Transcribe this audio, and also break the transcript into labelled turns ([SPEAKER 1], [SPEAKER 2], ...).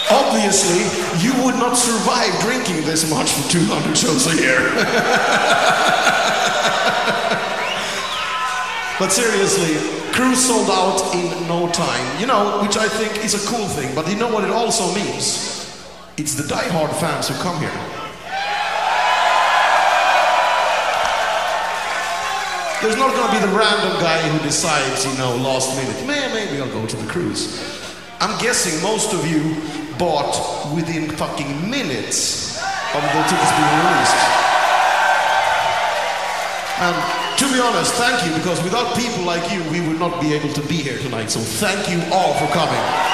[SPEAKER 1] Obviously, you would not survive drinking this much for 200 shows a year. But seriously, Cruise sold out in no time. You know, which I think is a cool thing, but you know what it also means? It's the die-hard fans who come here. There's not gonna be the random guy who decides, you know, last minute, man, maybe I'll go to the Cruise. I'm guessing most of you bought within fucking minutes of the tickets being released. And to be honest, thank you, because without people like you, we would not be able to be here tonight. So thank you all for coming.